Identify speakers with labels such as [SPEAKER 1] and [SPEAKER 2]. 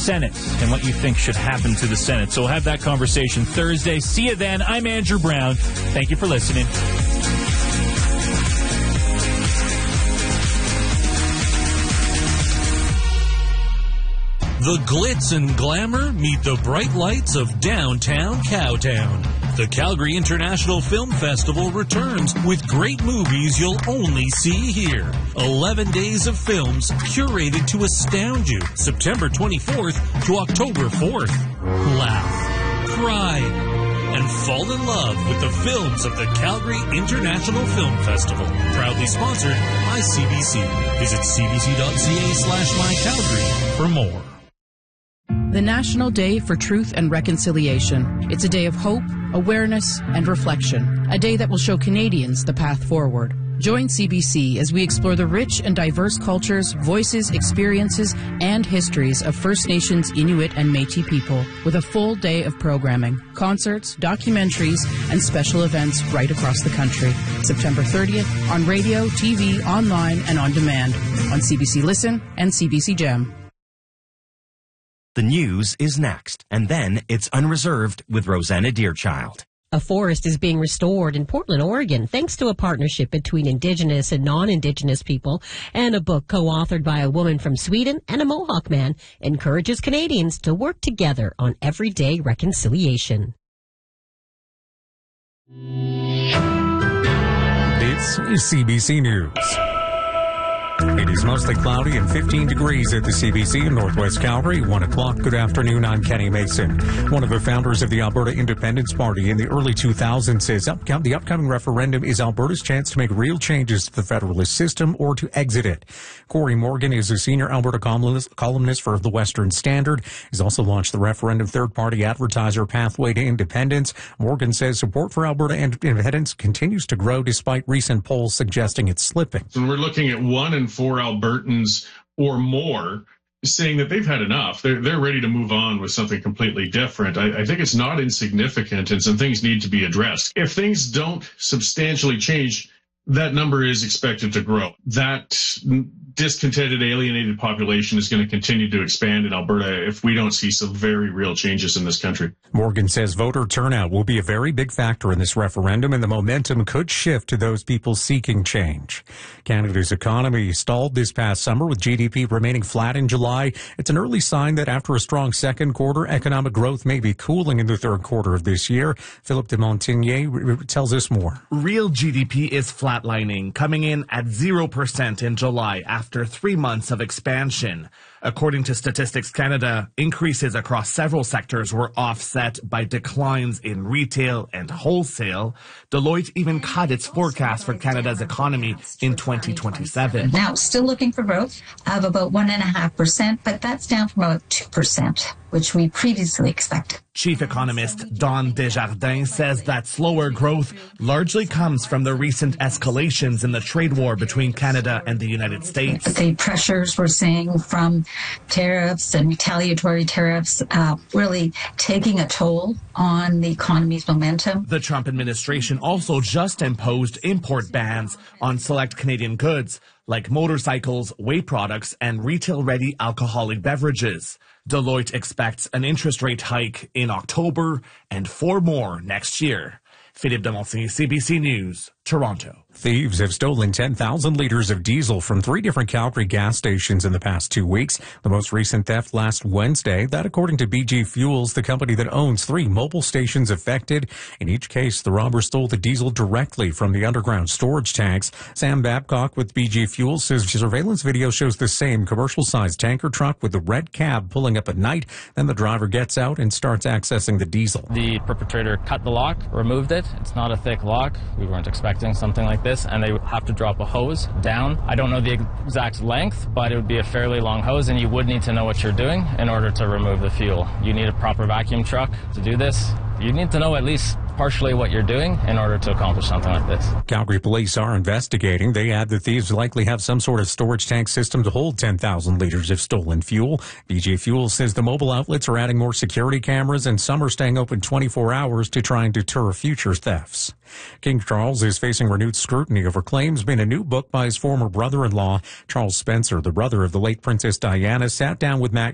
[SPEAKER 1] Senate and what you think should happen to the Senate. So we'll have that conversation Thursday. See you then. I'm Andrew Brown. Thank you for listening.
[SPEAKER 2] The glitz and glamour meet the bright lights of downtown Cowtown. The Calgary International Film Festival returns with great movies you'll only see here. 11 days of films curated to astound you. September 24th to October 4th. Laugh, cry, and fall in love with the films of the Calgary International Film Festival. Proudly sponsored by CBC. Visit cbc.ca/mycalgary for more.
[SPEAKER 3] The National Day for Truth and Reconciliation. It's a day of hope, awareness, and reflection. A day that will show Canadians the path forward. Join CBC as we explore the rich and diverse cultures, voices, experiences, and histories of First Nations, Inuit, and Métis people with a full day of programming, concerts, documentaries, and special events right across the country. September 30th on radio, TV, online, and on demand on CBC Listen and CBC Gem.
[SPEAKER 4] The news is next, and then it's Unreserved with Rosanna Deerchild.
[SPEAKER 5] A forest is being restored in Portland, Oregon, thanks to a partnership between Indigenous and non-Indigenous people, and a book co-authored by a woman from Sweden and a Mohawk man encourages Canadians to work together on everyday reconciliation.
[SPEAKER 6] This is CBC News. It is mostly cloudy and 15 degrees at the CBC in Northwest Calgary. 1 o'clock. Good afternoon. I'm Kenny Mason. One of the founders of the Alberta Independence Party in the early 2000s says the upcoming referendum is Alberta's chance to make real changes to the federalist system or to exit it. Corey Morgan is a senior Alberta columnist for the Western Standard. He's also launched the referendum third-party advertiser Pathway to Independence. Morgan says support for Alberta independence continues to grow despite recent polls suggesting it's slipping.
[SPEAKER 7] So we're looking at 1 in 4 Albertans or more saying that they've had enough. They're ready to move on with something completely different. I think it's not insignificant, and some things need to be addressed. If things don't substantially change, that number is expected to grow. That discontented, alienated population is going to continue to expand in Alberta if we don't see some very real changes in this country.
[SPEAKER 6] Morgan says voter turnout will be a very big factor in this referendum, and the momentum could shift to those people seeking change. Canada's economy stalled this past summer, with GDP remaining flat in July. It's an early sign that after a strong second quarter, economic growth may be cooling in the third quarter of this year. Philippe de Montigny tells us more.
[SPEAKER 8] Real GDP is flatlining, coming in at 0% in July after 3 months of expansion. According to Statistics Canada, increases across several sectors were offset by declines in retail and wholesale. Deloitte even cut its forecast for Canada's economy in 2027.
[SPEAKER 9] Now, still looking for growth of about 1.5%, but that's down from about 2%, which we previously expected.
[SPEAKER 8] Chief economist Don Desjardins says that slower growth largely comes from the recent escalations in the trade war between Canada and the United States.
[SPEAKER 9] The pressures we're seeing from tariffs and retaliatory tariffs really taking a toll on the economy's momentum.
[SPEAKER 8] The Trump administration also just imposed import bans on select Canadian goods like motorcycles, whey products, and retail-ready alcoholic beverages. Deloitte expects an interest rate hike in October and 4 more next year. Philippe de Montigny, CBC News, Toronto.
[SPEAKER 6] Thieves have stolen 10,000 liters of diesel from 3 different Calgary gas stations in the past 2 weeks. The most recent theft last Wednesday. That according to BG Fuels, the company that owns 3 mobile stations affected. In each case, the robbers stole the diesel directly from the underground storage tanks. Sam Babcock with BG Fuels says surveillance video shows the same commercial-sized tanker truck with the red cab pulling up at night. Then the driver gets out and starts accessing the diesel.
[SPEAKER 10] The perpetrator cut the lock, removed it. It's not a thick lock. We weren't expecting something like this, and they would have to drop a hose down. I don't know the exact length, but it would be a fairly long hose, and you would need to know what you're doing in order to remove the fuel. You need a proper vacuum truck to do this. You need to know at least partially what you're doing in order to accomplish something like this.
[SPEAKER 6] Calgary police are investigating. They add the thieves likely have some sort of storage tank system to hold 10,000 liters of stolen fuel. BG Fuel says the mobile outlets are adding more security cameras, and some are staying open 24 hours to try and deter future thefts. King Charles is facing renewed scrutiny over claims in a new book by his former brother-in-law. Charles Spencer, the brother of the late Princess Diana, sat down with Matt